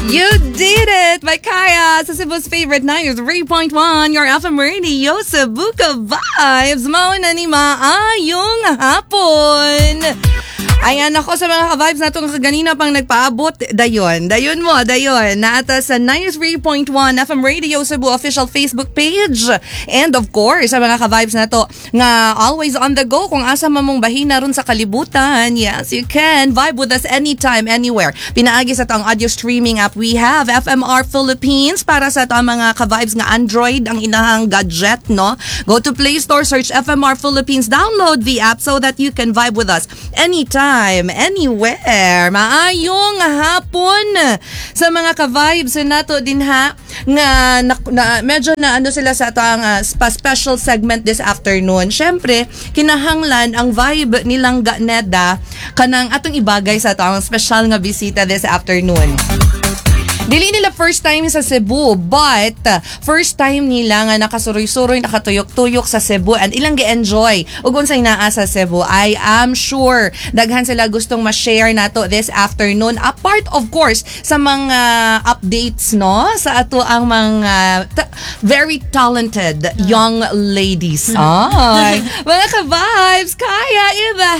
You did it! By Kaya sa Cebu's favorite 93.1, your FM radio, Cebu Ka Vibes. Mauna ni maayong hapon. Ayan ako sa mga ka-vibes na itong ganina pang nagpaabot. Dayon mo. Naata sa 93.1 FM Radio Cebu official Facebook page. And of course, sa mga ka-vibes na to nga always on the go. Kung asa mamong bahina ron sa kalibutan, yes, you can vibe with us anytime, anywhere. Pinaagi sa itong audio streaming app we have, FMR Philippines, para sa itong mga ka-vibes nga Android, ang inahang gadget, no? Go to Play Store, search FMR Philippines, download the app so that you can vibe with us anytime, anywhere. Maayong hapon sa mga ka-vibes nato din ha nga medyo na ano sila sa atong special segment this afternoon. Syempre, kinahanglan ang vibe nilang Neda kanang atong ibagay sa atong special nga bisita this afternoon. Dili nila first time sa Cebu, but first time nila nga nakasuroy-suroy, nakatuyok-tuyok sa Cebu and ilang gi-enjoy ug unsay naa sa Cebu. I am sure daghan sila gustong ma-share nato this afternoon, apart of course sa mga updates no sa ato ang mga very talented young ladies. Ay, mga ka-vibes, Kaya in the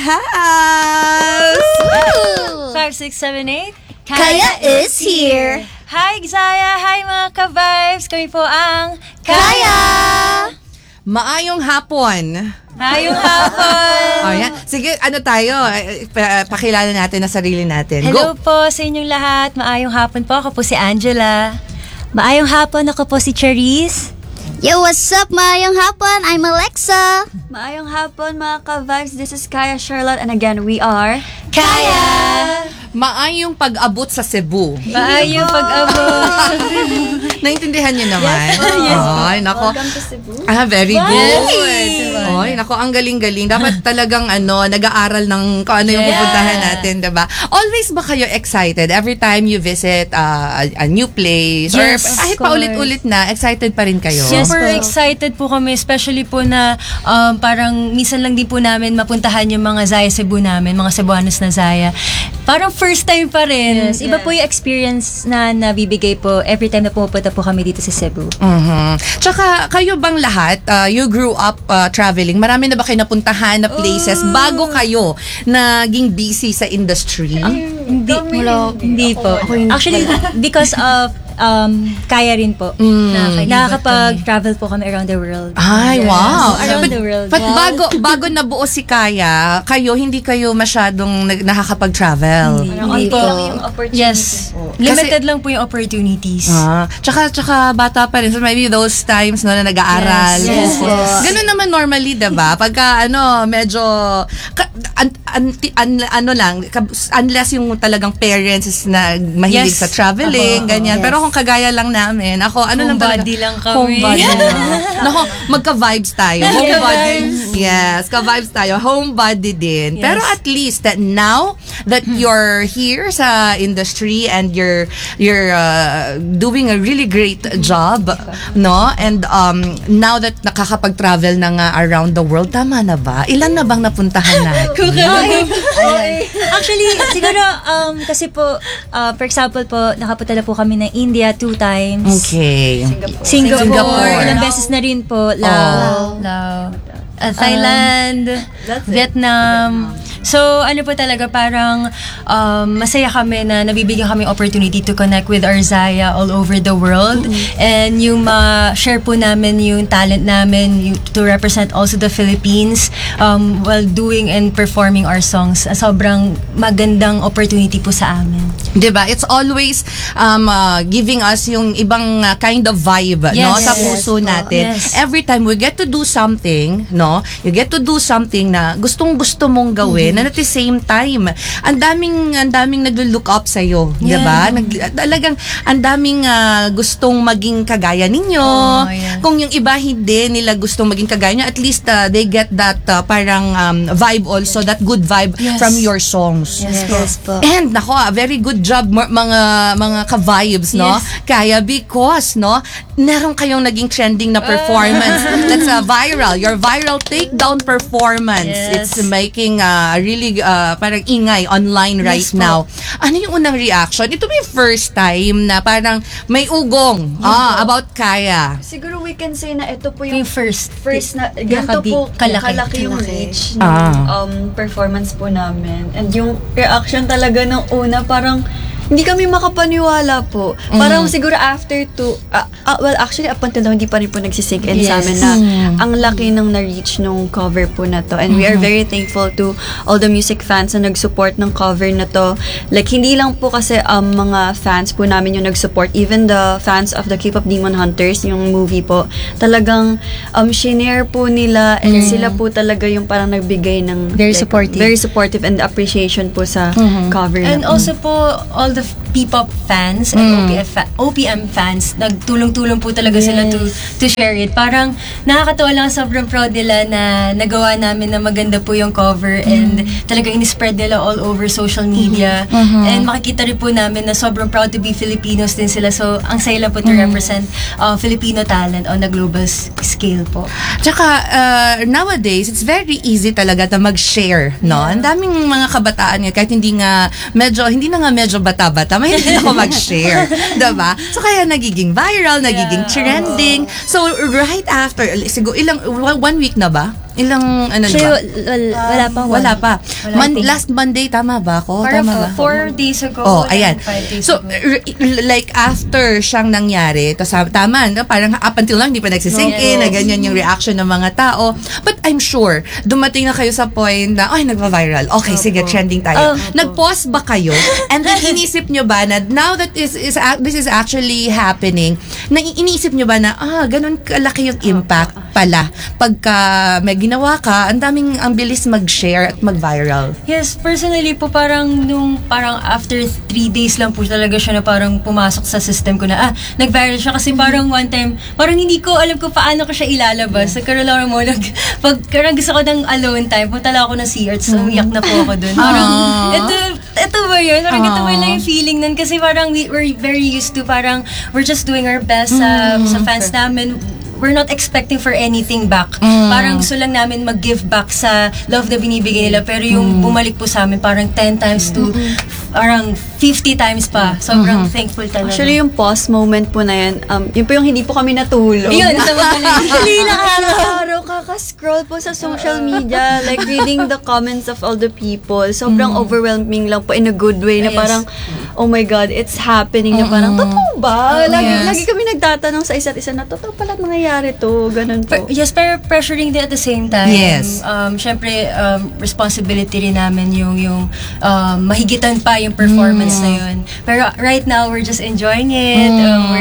house. 5, 6, 7, 8. Kaya is here. Hi, Zaya! Hi, mga ka-vibes! Kami po ang Kaya! Maayong hapon. Maayong hapon! Oh, yan. Sige, ano tayo? Pakilala natin na sarili natin. Hello Go! po sa inyong lahat. Maayong hapon po. Ako po si Angela. Maayong hapon. Ako po si Charisse. Yo, what's up? Maayong hapon. I'm Alexa. Maayong hapon mga ka-vibes. This is Kaya Charlotte and again we are Kaya! Maayong pag-abot sa Cebu. Maayong pag-abot. Naintindihan niyo naman? Yes. Ay, nako. Welcome to Cebu. Very good. Yes. Ay, nako, ang galing-galing. Dapat talagang nag-aaral ng kung ano yung pupuntahan natin, diba? Always ba kayo excited every time you visit a new place? Yes, or of kahit course. paulit-ulit na, excited pa rin kayo? Yes, super po. excited po kami, especially po na parang minsan lang din po namin mapuntahan yung mga Zaya Cebu namin, mga Cebuanos na Zaya. Parang first time pa rin. Yes, iba po yung experience na nabibigay po every time na pupunta po kami dito sa Cebu. Tsaka, kayo bang lahat, you grew up traveling? Marami na ba kayo napuntahan na places bago kayo naging busy sa industry? Hindi po. Actually, because of Kaya rin po. Nakakapag-travel po kami around the world. Ay, wow. Around the world. But bago nabuo si Kaya, hindi kayo masyadong nakakapag-travel. Hindi po. Yung opportunity. Yes. Limited lang po yung opportunities. Tsaka bata pa rin. So maybe those times na nag-aaral. Yes. Ganun naman normally, diba? Pagka medyo unless yung talagang parents is na mahilig sa traveling, ganyan. Pero kung kagaya lang namin, ako, Homebody lang kami. Homebody lang. Nako, magka-vibes tayo. Homebody. Yes, ka-vibes tayo. Homebody din. Yes. Pero at least that now that you're here sa industry and you're doing a really great job, no? And now that nakakapag-travel na nga around the world, tama na ba? Ilan na bang napuntahan natin? Actually, siguro, kasi po, for example po, nakapunta na po kami ng India 2 times. Okay. Singapore. Ilang beses na rin po. Lao. Thailand, Vietnam. So, ano po talaga, parang masaya kami na nabibigyan kami opportunity to connect with our Zaya all over the world. And yung ma-share po namin yung talent namin to represent also the Philippines while doing and performing our songs. Sobrang magandang opportunity po sa amin. Diba? It's always giving us yung ibang kind of vibe, no? Sa puso natin. Yes. Every time we get to do something, no? You get to do something na gustong-gusto mong gawin, and at the same time, ang daming naglo-look up sa iyo, diba? Talagang ang daming gustong maging kagaya ninyo. Kung yung iba hindi nila gustong maging kagaya nyo, at least they get that parang vibe also, that good vibe from your songs. Yes po. And nako, very good job mga ka-vibes, no? Kaya because, no, meron kayong naging trending na performance. That's viral. Your viral takedown performance. Yes. It's making really parang ingay online right Yes po. now. Ano yung unang reaction? Ito ba yung first time na parang may ugong about Kaya? Siguro we can say na ito po yung Yung first na ganito Kalaki. po Kalaki. kalaki yung reach ng Ah. performance po namin. And yung reaction talaga ng una, parang hindi kami makapaniwala po. Parang siguro after well, actually, up until now, hindi pa rin po nagsisink in sa amin na ang laki ng na-reach nung cover po na to. And we are very thankful to all the music fans na nag-support ng cover na to. Like, hindi lang po kasi mga fans po namin yung nag-support. Even the fans of the K-pop Demon Hunters, yung movie po, talagang shinare po nila and sila po talaga yung parang nagbigay ng Very supportive. Very supportive and appreciation po sa cover And na po. also po, all the P-pop fans and OPM fans, nagtulong-tulong po talaga sila to share it. Parang nakakatawa lang, sobrang proud nila na nagawa namin na maganda po yung cover and talagang in-spread nila all over social media. And makikita rin po namin na sobrang proud to be Filipinos din sila. So, ang saya lang po to represent Filipino talent on a global scale po. Tsaka, nowadays, it's very easy talaga na mag-share, no? Ang daming mga kabataan nga, kahit hindi na nga medyo bata-bata, mahilig ako mag-share. Diba? So, kaya nagiging viral, nagiging trending. So, right after, siguro, one week na ba? Ilang, ano na ba? Wala pa. Wala pa. Last Monday, tama ba ako? Parang Tama ba? 4 days ago. Oh, and ayan. 5 days So, ago. like, after siyang nangyari, tama, no? Parang up until lang, hindi pa nagsisink in, na ganyan yung reaction ng mga tao. But I'm sure, dumating na kayo sa point na, ay, nagva-viral. Okay, sige, trending tayo. Nag-pause ba kayo? And then, inisip nyo ba na, now that this is actually happening, na inisip nyo ba na, ganun kalaki yung impact pala. Pagka may ginawa ka, ang bilis mag-share at mag-viral. Yes, personally po parang after 3 days lang po talaga siya na parang pumasok sa system ko na nag-viral siya kasi parang one time, parang hindi ko alam ko paano ko siya ilalabas. Nagkaroon lang mo, parang gusto ko ng alone time, punta lang ako ng CR, so umiyak na po ako dun. Parang, ito ba yun? Parang ito ba lang yung feeling nun? Kasi parang we're very used to, parang we're just doing our best sa fans namin. We're not expecting for anything back. Parang gusto lang namin mag-give back sa love na binibigay nila. Pero yung bumalik po sa amin, parang 10 times to parang 50 times pa. Sobrang thankful talaga. Actually, yung pause moment po na yan, yun po yung hindi po kami natulog. Yun, Actually, araw kaka-scroll po sa social media, like reading the comments of all the people. Sobrang overwhelming lang po in a good way na Yes. parang, oh my God, it's happening na parang, totoo ba? Lagi kami nagtatanong sa isa't isa na, totoo pala nangyayari to, ganun po. Yes, pero pressuring din at the same time. Yes. Syempre, responsibility rin namin yung mahigitan pa yung performance na yun. Pero right now, we're just enjoying it.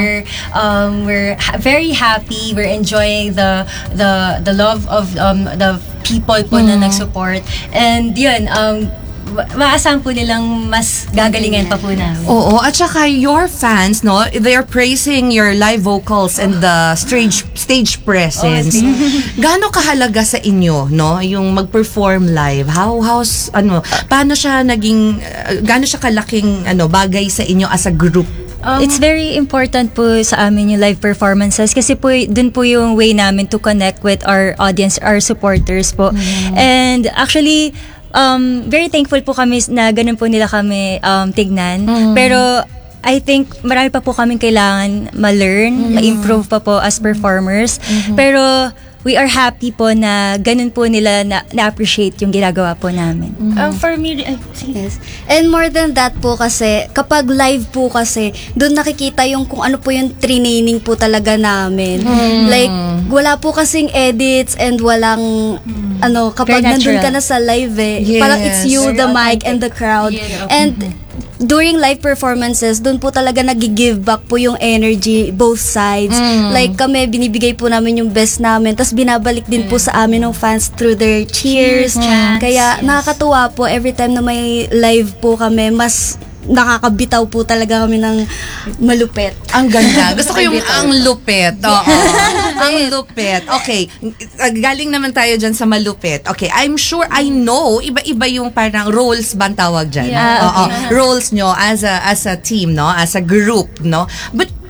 We're very happy. We're enjoying the love of the people po na nag-support. And yun, maasahan po nilang mas gagalingan pa po namin. Oo, at saka your fans, no, they're praising your live vocals and the stage presence. Gaano kahalaga sa inyo, no, yung mag-perform live? Paano siya naging, gaano siya kalaking bagay sa inyo as a group? It's very important po sa amin yung live performances kasi po dun po yung way namin to connect with our audience, our supporters po. And actually, very thankful po kami na ganun po nila kami tignan. Pero I think marami pa po kaming kailangan ma-learn, ma-improve pa po as performers. Pero we are happy po na ganun po nila na-appreciate yung ginagawa po namin. For me, Yes. And more than that po kasi, kapag live po kasi, doon nakikita yung kung ano po yung training po talaga namin. Like, wala po kasing edits and walang, kapag Very nandun ka natural. na sa live Yes. parang it's you, the mic, and the crowd. And during live performances, doon po talaga nag-give back po yung energy, both sides. Like kami, binibigay po namin yung best namin, tapos binabalik din po sa amin ng fans through their cheers. Kaya nakakatuwa po every time na may live po kami, mas nakakabitaw po talaga kami ng malupet. Ang ganda. Gusto ko yung ang lupet. Oo. Ang lupet. Okay. Galing naman tayo dyan sa malupet. Okay. I'm sure, I know, iba-iba yung parang roles ba ang tawag dyan? Yeah. Oo. Roles nyo as a team, no? As a group, no? But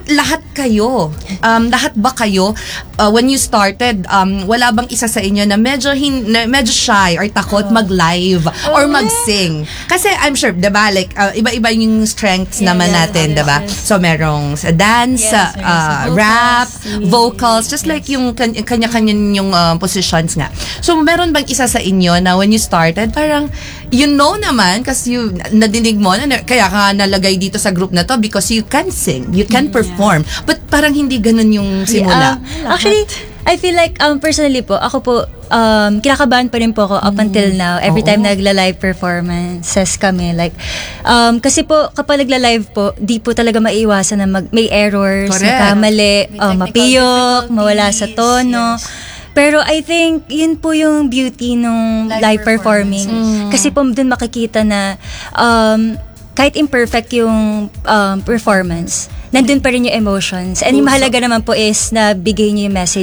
lahat kayo, lahat ba kayo, when you started, wala bang isa sa inyo na medyo shy or takot mag-live or mag-sing? Kasi I'm sure, diba, like, iba-iba yung strengths naman natin, diba? So, merong sa dance, rap, vocals, just like yung kanya-kanya yung positions nga. So, meron bang isa sa inyo na when you started, parang, you know naman, kasi nadinig mo, kaya ka nalagay dito sa group na to because you can sing, you can perform. But parang hindi ganun yung simula. Actually, I feel like, personally po, ako po, kinakabahan pa rin po ako up until now. Every time nagla-live performances kami. Like, kasi po, kapag nagla-live po, di po talaga maiiwasan na may errors, makamali, mapiyok, mawala sa tono. Pero I think, yun po yung beauty nung live performing. Kasi po dun makikita na kahit imperfect yung performance, nandun pa rin yung emotions. And yung mahalaga naman po is na bigay niyo yung message